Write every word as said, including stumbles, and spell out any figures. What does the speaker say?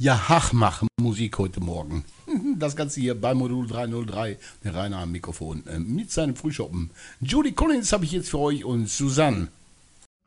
Ja, Hachmach Musik heute Morgen. Das Ganze hier bei Modul dreihundertdrei, der Rainer am Mikrofon, äh, mit seinem Frühschoppen. Judy Collins habe ich jetzt für euch und Susanne.